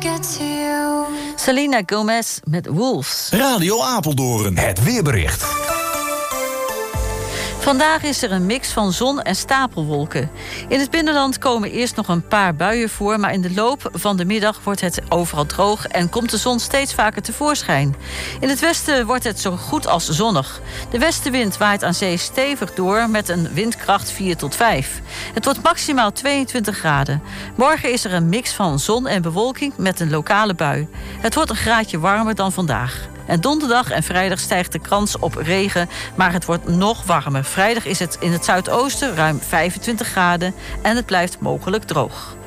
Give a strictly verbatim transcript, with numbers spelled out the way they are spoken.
Get to you. Selena Gomez met Wolves. Radio Apeldoorn. Het weerbericht. Vandaag is er een mix van zon en stapelwolken. In het binnenland komen eerst nog een paar buien voor, maar in de loop van de middag wordt het overal droog en komt de zon steeds vaker tevoorschijn. In het westen wordt het zo goed als zonnig. De westenwind waait aan zee stevig door met een windkracht vier tot vijf. Het wordt maximaal tweeëntwintig graden. Morgen is er een mix van zon en bewolking met een lokale bui. Het wordt een graadje warmer dan vandaag. En donderdag en vrijdag stijgt de kans op regen, maar het wordt nog warmer. Vrijdag is het in het zuidoosten ruim vijfentwintig graden en het blijft mogelijk droog.